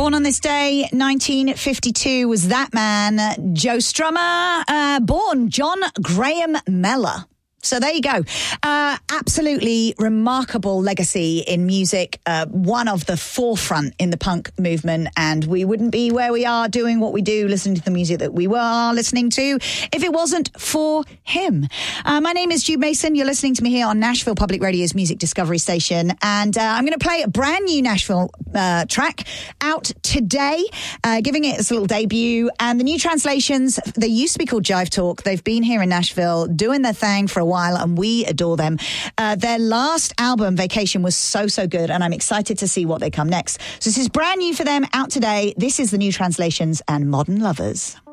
Born on this day, 1952, was that man, Joe Strummer, born John Graham Mellor. So there you go. Absolutely remarkable legacy in music. One of the forefront in the punk movement. And we wouldn't be where we are doing what we do, listening to the music that we were listening to, if it wasn't for him. My name is Jude Mason. You're listening to me here on Nashville Public Radio's Music Discovery Station. And I'm going to play a brand new Nashville track out today, giving it its little debut. And the new translations, they used to be called Jive Talk. They've been here in Nashville doing their thing for a while, and we adore them. Their last album, Vacation, was so good, and I'm excited to see what they come next. So this is brand new for them, out today. This is the new translations and Modern Lovers.